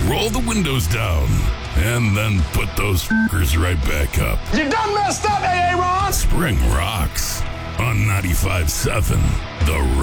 roll the windows down, and then put those f***ers right back up. You done messed up, A.A. Ron! Spring rocks on 95.7 The